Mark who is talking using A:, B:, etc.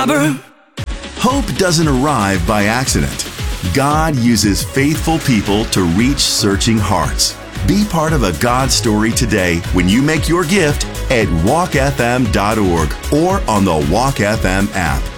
A: robber.
B: Hope doesn't arrive by accident. God uses faithful people to reach searching hearts. Be part of a God story today when you make your gift at walkfm.org or on the Walk FM app.